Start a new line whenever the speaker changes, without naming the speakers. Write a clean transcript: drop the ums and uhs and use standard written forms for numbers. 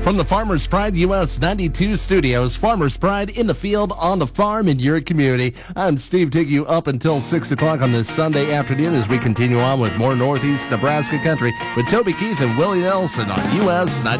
From the Farmers Pride US 92 studios, Farmers Pride in the field, on the farm, in your community. I'm Steve, taking you up until 6 o'clock on this Sunday afternoon as we continue on with more Northeast Nebraska country with Toby Keith and Willie Nelson on US 92.